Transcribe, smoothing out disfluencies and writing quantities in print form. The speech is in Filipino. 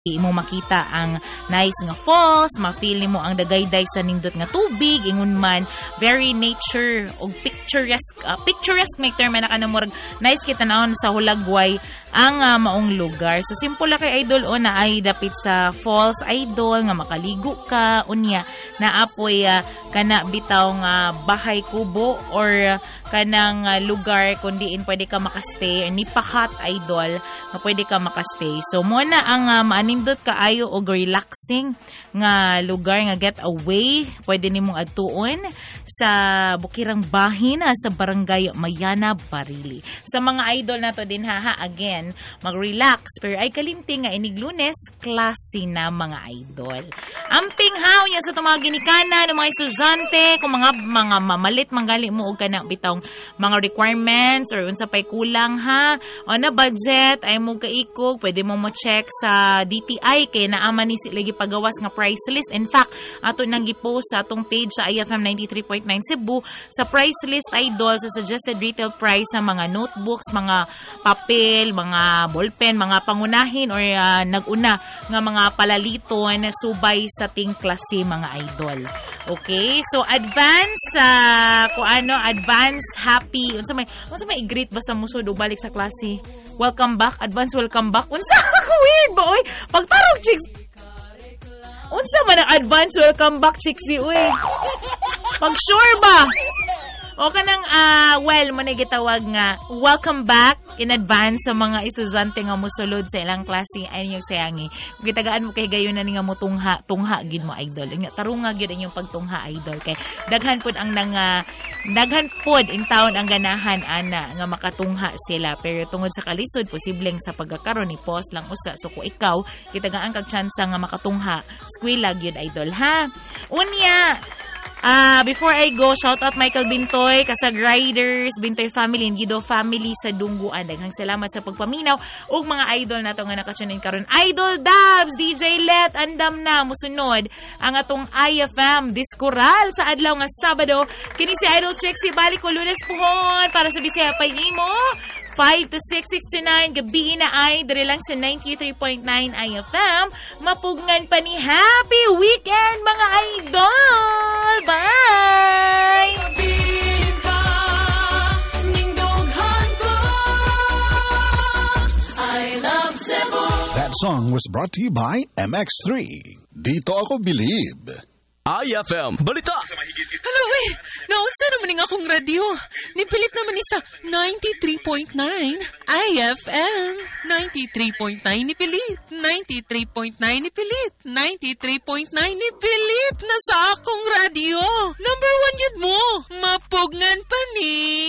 Imo makita ang nice nga falls, ma-feel mo ang dagayday sa nindot nga tubig, ingon man very nature og picturesque may term na kanamurag nice kita naon sa Hulagway ang maong lugar. So simple la kay idol na ay dapit sa falls idol nga makaligo ka unya na apoy kana bitaw nga bahay kubo or kanang lugar kundi pwede ka makastay ni pahat idol nga pwede ka makastay. So mo na ang nindot kaayo og relaxing nga lugar nga getaway pwede nimong adtuon sa Bukirang Bahin sa Barangay Mayana, Barili. Sa mga idol nato din again mag-relax pero ay kalimti nga inig Lunes klase na mga idol. Amping haw nya sa tummga ginikanan ng mga estudyante kung mga mamalit manggali mo og kana bitawng mga requirements or unsa pay kulang o na budget ay mo kaikog pwede mo mo-check sa DTI kay naaman ni sila gipagawas nga price list. In fact, ato nang gipost sa atong page sa IFM 93.9 Cebu sa price list idol sa suggested retail price sa mga notebooks, mga papel, mga ballpen, mga pangunahin or naguna nga mga palaliton subay sa ting klase mga idol. Okay? So advance advance happy unsa may i-greet basta musud og balik sa klase. Welcome back, advance welcome back. Unsa ka weird ba oy? Pagtarog chicks. Unsa man ang advance welcome back chicks uy? Pag sure ba? O kanang mo na gitawag nga welcome back in advance sa mga estudyante nga mosulod sa ilang klase ay yung sayangi. Kung gitagaan mo kay gayon na nga mo tungha gid mo idol. Nga tarunga gid ang yung pagtungha idol kay daghan pod in town ang ganahan ana nga makatungha sila pero tungod sa kalisod posibleng sa pagkakaroon ni pause lang usa so kung ikaw gitagaan kag tsansa nga makatungha skwela gyud idol unya. Before I go, shout out Michael Bintoy, Kasag Riders, Bintoy family, and Guido family sa Dungguan. Daghang salamat sa pagpaminaw ug mga idol nato nga nakatunin karon. Idol Dabs, DJ Let, andam na musunod ang atong IFM Diskural sa adlaw nga Sabado. Kini si Idol Chexy balik ko Lunes puhon para sa Bisaya pay imo. 5 to 6, 6 to 9, gabi na ay dali lang sa 93.9 IFM. Mapugngan pa ni Happy Weekend, mga idol! Bye! That song was brought to you by MX3. Dito ako believe. IFM Balita. Hello, naunsa naman ng akong radio. Nipilit naman ni sa 93.9 IFM. 93.9 nipilit. 93.9 nipilit. 93.9 nipilit na sa akong radio. Number 1 yun mo. Mapugngan pa ni